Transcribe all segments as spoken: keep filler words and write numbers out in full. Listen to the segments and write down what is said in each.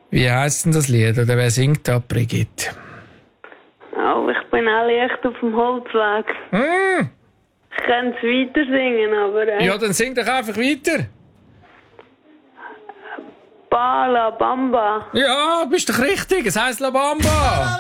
Wie heisst denn das Lied? Oder wer singt da, Brigitte? Oh, ich bin auch leicht auf dem Holzweg. Mm. Ich kann es weiter singen, aber... Äh, Ja, dann sing doch einfach weiter. Bala Bamba. Ja, bist doch richtig. Es heisst La Bamba.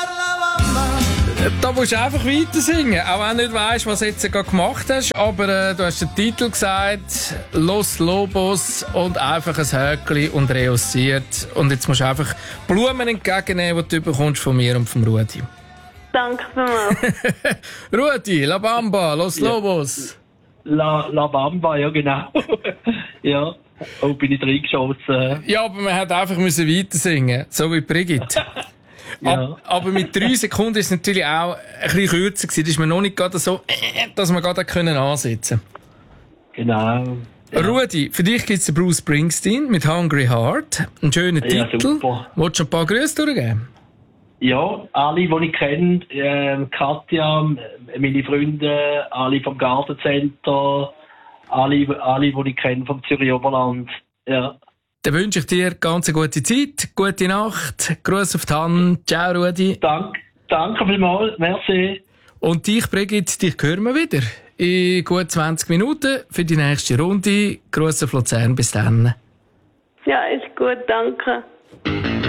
Da musst du einfach weiter singen. Auch wenn du nicht weisst, was du jetzt gerade gemacht hast. Aber äh, du hast den Titel gesagt, Los Lobos, und einfach ein Häkchen und reussiert. Und jetzt musst du einfach Blumen entgegennehmen, die du bekommst von mir und vom Rudi. Danke vielmals. Rudi, La Bamba, Los Ja. Lobos. La, La Bamba, ja genau. Ja, auch bin ich reingeschossen. Ja, aber man hat einfach müssen weiter singen, so wie Brigitte. Ja. Ab, aber mit drei Sekunden ist es natürlich auch ein bisschen kürzer gewesen. Das ist mir noch nicht gerade so, dass wir gerade können ansetzen. Genau. Ja. Rudi, für dich gibt es Bruce Springsteen mit Hungry Heart. Einen schönen Ja, Titel. super. Wolltest du ein paar Grüße durchgeben? Ja, alle, die ich kenne, ähm, Katja, meine Freunde, alle vom Gartencenter, alle, alle, die ich kenne vom Zürich Oberland. Ja. Dann wünsche ich dir ganz eine gute Zeit, gute Nacht, Gruß auf die Hand. Ciao, Rudi. Dank, danke vielmals, merci. Und dich, Brigitte, dich hören wir wieder in gut zwanzig Minuten für die nächste Runde. Gruß auf Luzern, bis dann. Ja, ist gut, danke.